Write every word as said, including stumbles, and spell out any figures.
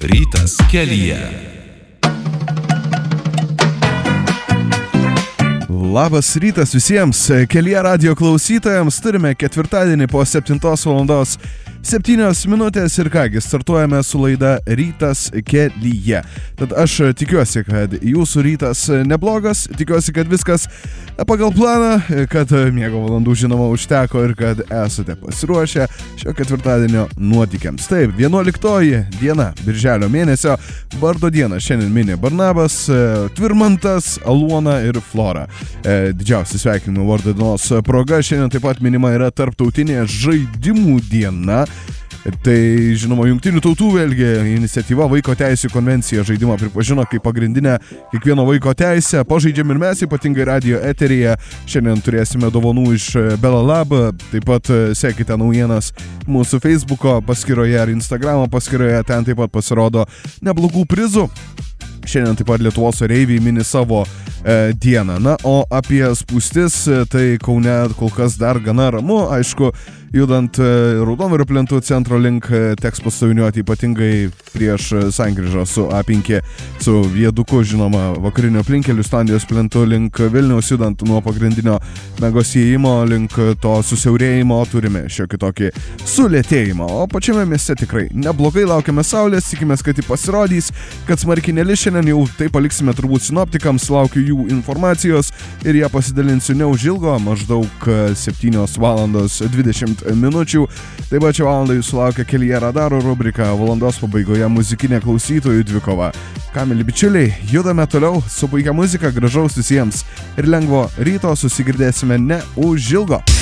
Rytas kelyje. Labas rytas visiems kelyje radijo klausytojams. Turime ketvirtadienį po septintos valandos septynios minutės ir kągi, startuojame su laida Rytas kelyje. Tad aš tikiuosi, kad jūsų rytas neblogas, tikiuosi, kad viskas pagal planą, kad miego valandų žinoma užteko ir kad esate pasiruošę šio ketvirtadienio nuotykiams. Taip, vienuoliktoji diena birželio mėnesio, vardo dieną šiandien mini Barnabas, Tvirmantas, Aluona ir Flora. Didžiausi sveikinimų vardo dienos proga, šiandien taip pat minima yra tarptautinė žaidimų diena. Tai, žinoma, Jungtinių tautų vėlgi iniciatyva Vaiko teisių konvencija žaidimą pripažino kaip pagrindinę kiekvieno vaiko teisę. Pažaidžiam ir mes, ypatingai radio eteryje. Šiandien turėsime dovanų iš Belalab. Taip pat sekite naujienas mūsų Facebooko paskyroje ar Instagramo paskyroje. Ten taip pat pasirodo neblogų prizų. Šiandien taip pat Lietuvos oreiviai mini savo e, dieną. Na, o apie spūstis, tai Kaune kol kas dar gana ramu. Aišku, judant e, Raudondvario plentų centro link e, teks pastoviniuoti ypatingai prieš sankryžą su A penki, su vieduku, žinoma, vakariniu aplinkeliu Standijos plentų link Vilniaus, judant nuo pagrindinio Megos įėjimo link to susiaurėjimo, turime šiokį tokį sulėtėjimą. O pačiame mieste tikrai neblogai, laukiame saulės, tikimės, kad ji pasirodys, kad smarkiai nelis. Šiandien jau tai paliksime turbūt sinoptikams, laukiu jų informacijos ir ją pasidalinsiu neužilgo, maždaug septynios valandos dvidešimt minučių. Taip pat šią valandą jūsų laukia Kelyje radaro rubrika, valandos pabaigoje muzikinė klausytojų dvikova. Ką, mili bičiuliai, judame toliau su puikia muzika, gražaus visiems ir lengvo ryto, susigirdėsime neužilgo.